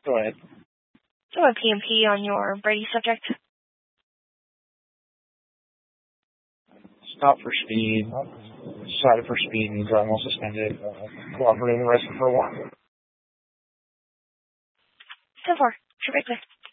Go ahead. So a PMP on your Brady subject. Stopped for speed. Decided for speed and driving while suspended. Cooperating and arrested for a while. 10-4. Traffic.